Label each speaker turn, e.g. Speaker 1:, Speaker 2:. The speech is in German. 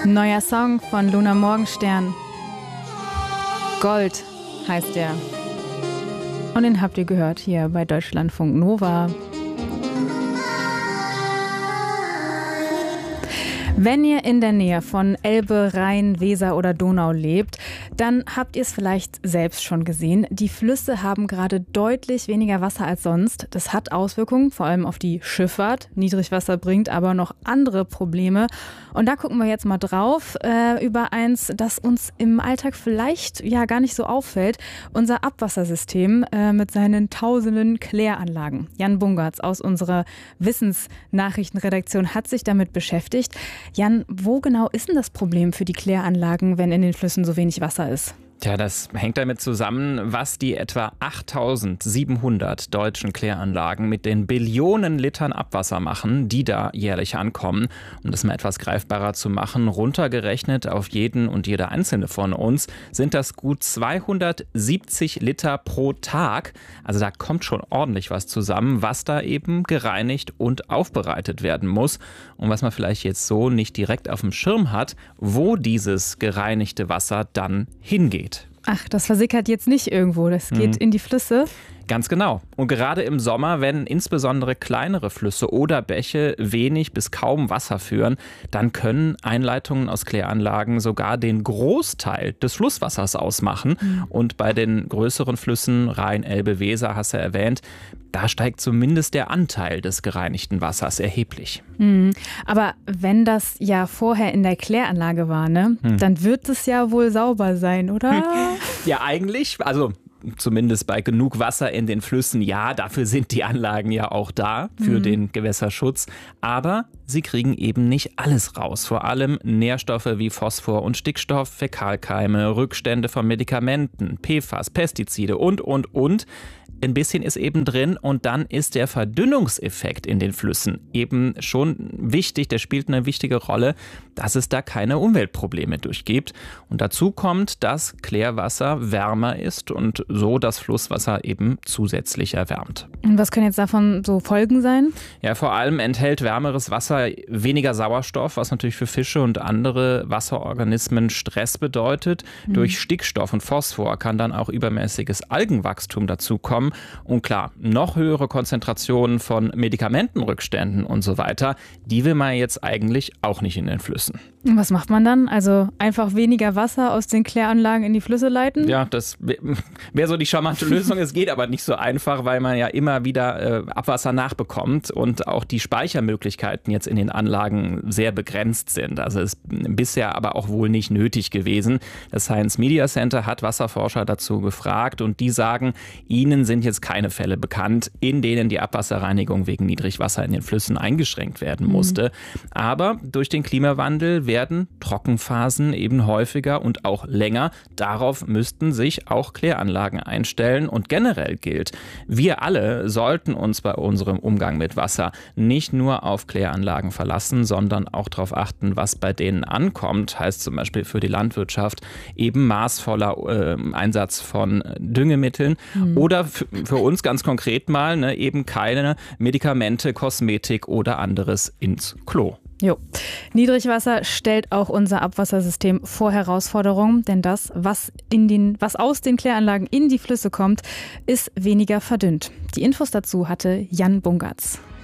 Speaker 1: Neuer Song von Luna Morgenstern. Gold heißt der. Und den habt ihr gehört hier bei Deutschlandfunk Nova. Wenn ihr in der Nähe von Elbe, Rhein, Weser oder Donau lebt, dann habt ihr es vielleicht selbst schon gesehen. Die Flüsse haben gerade deutlich weniger Wasser als sonst. Das hat Auswirkungen, vor allem auf die Schifffahrt. Niedrigwasser bringt aber noch andere Probleme. Und da gucken wir jetzt mal drauf, über eins, das uns im Alltag vielleicht ja gar nicht so auffällt. Unser Abwassersystem mit seinen tausenden Kläranlagen. Jan Bungartz aus unserer Wissensnachrichtenredaktion hat sich damit beschäftigt. Jan, wo genau ist denn das Problem für die Kläranlagen, wenn in den Flüssen so wenig Wasser ist?
Speaker 2: Tja, das hängt damit zusammen, was die etwa 8700 deutschen Kläranlagen mit den Billionen Litern Abwasser machen, die da jährlich ankommen. Um das mal etwas greifbarer zu machen, runtergerechnet auf jeden und jede einzelne von uns, sind das gut 270 Liter pro Tag. Also da kommt schon ordentlich was zusammen, was da eben gereinigt und aufbereitet werden muss. Und was man vielleicht jetzt so nicht direkt auf dem Schirm hat, wo dieses gereinigte Wasser dann hingeht.
Speaker 1: Ach, das versickert jetzt nicht irgendwo, das geht in die Flüsse?
Speaker 2: Ganz genau. Und gerade im Sommer, wenn insbesondere kleinere Flüsse oder Bäche wenig bis kaum Wasser führen, dann können Einleitungen aus Kläranlagen sogar den Großteil des Flusswassers ausmachen. Und bei den größeren Flüssen, Rhein, Elbe, Weser, hast du erwähnt, da steigt zumindest der Anteil des gereinigten Wassers erheblich.
Speaker 1: Aber wenn das ja vorher in der Kläranlage war, ne, dann wird es ja wohl sauber sein, oder?
Speaker 2: Ja, eigentlich. Also zumindest bei genug Wasser in den Flüssen, ja, dafür sind die Anlagen ja auch da, für den Gewässerschutz. Aber sie kriegen eben nicht alles raus. Vor allem Nährstoffe wie Phosphor und Stickstoff, Fäkalkeime, Rückstände von Medikamenten, PFAS, Pestizide und. Ein bisschen ist eben drin und dann ist der Verdünnungseffekt in den Flüssen eben schon wichtig. Der spielt eine wichtige Rolle, dass es da keine Umweltprobleme durchgibt. Und dazu kommt, dass Klärwasser wärmer ist und so das Flusswasser eben zusätzlich erwärmt.
Speaker 1: Und was können jetzt davon so Folgen sein?
Speaker 2: Ja, vor allem enthält wärmeres Wasser weniger Sauerstoff, was natürlich für Fische und andere Wasserorganismen Stress bedeutet. Durch Stickstoff und Phosphor kann dann auch übermäßiges Algenwachstum dazukommen. Und klar, noch höhere Konzentrationen von Medikamentenrückständen und so weiter, die will man jetzt eigentlich auch nicht in den Flüssen.
Speaker 1: Und was macht man dann? Also einfach weniger Wasser aus den Kläranlagen in die Flüsse leiten?
Speaker 2: Ja, das wäre so die charmante Lösung. Es geht aber nicht so einfach, weil man ja immer wieder Abwasser nachbekommt und auch die Speichermöglichkeiten jetzt in den Anlagen sehr begrenzt sind. Also es ist bisher aber auch wohl nicht nötig gewesen. Das Science Media Center hat Wasserforscher dazu gefragt und die sagen, ihnen sind jetzt keine Fälle bekannt, in denen die Abwasserreinigung wegen Niedrigwasser in den Flüssen eingeschränkt werden musste. Aber durch den Klimawandel werden Trockenphasen eben häufiger und auch länger. Darauf müssten sich auch Kläranlagen einstellen. Und generell gilt, wir alle sollten uns bei unserem Umgang mit Wasser nicht nur auf Kläranlagen verlassen, sondern auch darauf achten, was bei denen ankommt. Heißt zum Beispiel für die Landwirtschaft eben maßvoller Einsatz von Düngemitteln oder für uns ganz konkret mal eben keine Medikamente, Kosmetik oder anderes ins Klo.
Speaker 1: Jo. Niedrigwasser stellt auch unser Abwassersystem vor Herausforderungen, denn das, was aus den Kläranlagen in die Flüsse kommt, ist weniger verdünnt. Die Infos dazu hatte Jan Bungartz.